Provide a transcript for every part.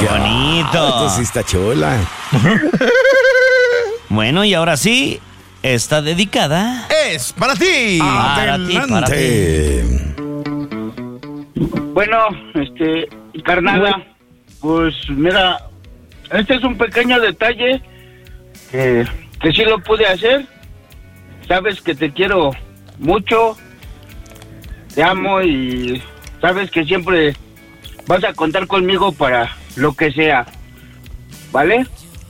bonito! Esto sí está chula. Bueno, y ahora sí, está dedicada. ¡Es para ti! Para ti. Bueno, carnala, pues mira, este es un pequeño detalle que sí lo pude hacer. Sabes que te quiero mucho, te amo y sabes que siempre vas a contar conmigo para lo que sea, ¿vale?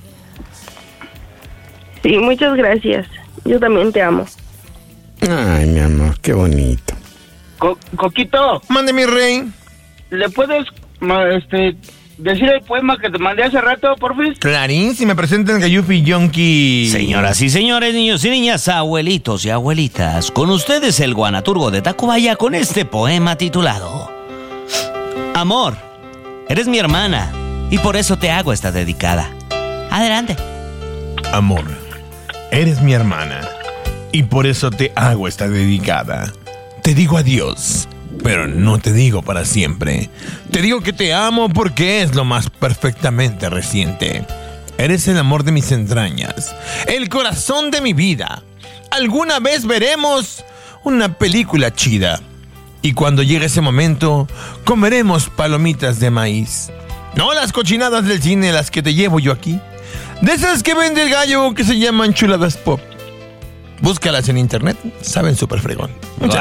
Sí, muchas gracias. Yo también te amo. Ay, mi amor, qué bonito. Coquito. Mande, mi rey. ¿Le puedes decir el poema que te mandé hace rato, porfis? Clarín, si me presentan Gayufi Yonki. Señoras y señores, niños y niñas, abuelitos y abuelitas, con ustedes el guanaturgo de Tacubaya con este poema titulado Amor, eres mi hermana y por eso te hago esta dedicada. Adelante. Amor, eres mi hermana y por eso te hago esta dedicada. Te digo adiós, pero no te digo para siempre. Te digo que te amo porque es lo más perfectamente reciente. Eres el amor de mis entrañas, el corazón de mi vida. Alguna vez veremos una película chida. Y cuando llegue ese momento, comeremos palomitas de maíz. No las cochinadas del cine, las que te llevo yo aquí. De esas que vende el gallo que se llaman chuladas pop. Búscalas en internet, saben súper fregón. ¡Wow!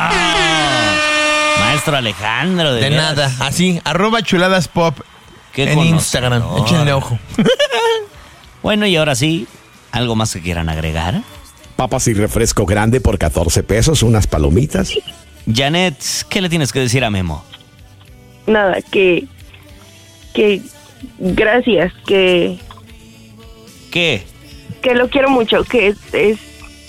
Maestro Alejandro, de nada, así, @chuladaspop en Instagram. Échenle ojo. Bueno, y ahora sí, ¿algo más que quieran agregar? Papas y refresco grande por 14 pesos, unas palomitas. Janet, ¿qué le tienes que decir a Memo? Nada, que gracias, que lo quiero mucho, que es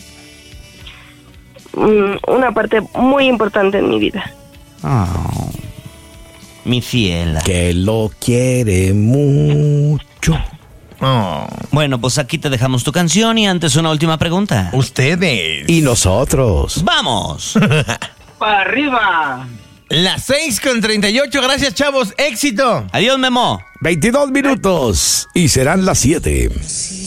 una parte muy importante en mi vida. Oh, mi ciela. Que lo quiere mucho. Oh. Bueno, pues aquí te dejamos tu canción y antes una última pregunta. Ustedes. Y nosotros. ¡Vamos! ¡Para arriba! Las 6:38, gracias, chavos, éxito. Adiós, Memo. 22 minutos y serán las 7.